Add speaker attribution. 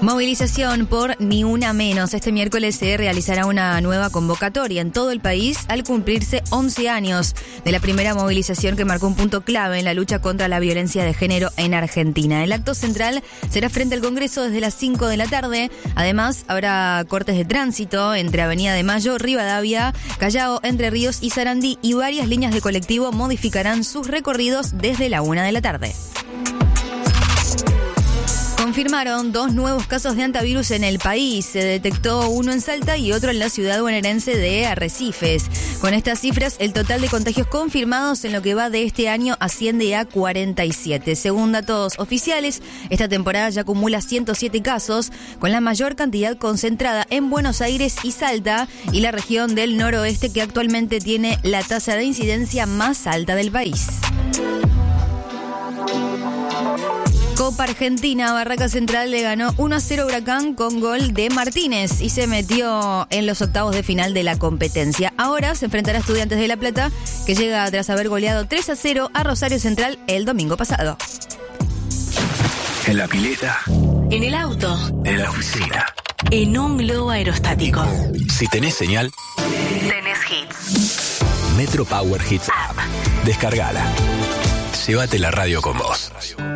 Speaker 1: Movilización por Ni Una Menos. Este miércoles se realizará una nueva convocatoria en todo el país al cumplirse 11 años de la primera movilización que marcó un punto clave en la lucha contra la violencia de género en Argentina. El acto central será frente al Congreso desde las 5 de la tarde. Además, habrá cortes de tránsito entre Avenida de Mayo, Rivadavia, Callao, Entre Ríos y Sarandí, y varias líneas de colectivo modificarán sus recorridos desde la 1 de la tarde. Confirmaron 2 nuevos casos de hantavirus en el país. Se detectó uno en Salta y otro en la ciudad bonaerense de Arrecifes. Con estas cifras, el total de contagios confirmados en lo que va de este año asciende a 47. Según datos oficiales, esta temporada ya acumula 107 casos, con la mayor cantidad concentrada en Buenos Aires y Salta, y la región del noroeste, que actualmente tiene la tasa de incidencia más alta del país. Copa Argentina, Barraca Central le ganó 1-0 Huracán con gol de Martínez y se metió en los octavos de final de la competencia. Ahora se enfrentará a Estudiantes de La Plata, que llega tras haber goleado 3-0 a Rosario Central el domingo pasado.
Speaker 2: En la pileta,
Speaker 3: en el auto,
Speaker 2: en la oficina,
Speaker 3: en un globo aerostático.
Speaker 2: Si tenés señal,
Speaker 3: Tenés hits.
Speaker 2: Metro Power Hits App. Descargala. Llévate la radio con vos.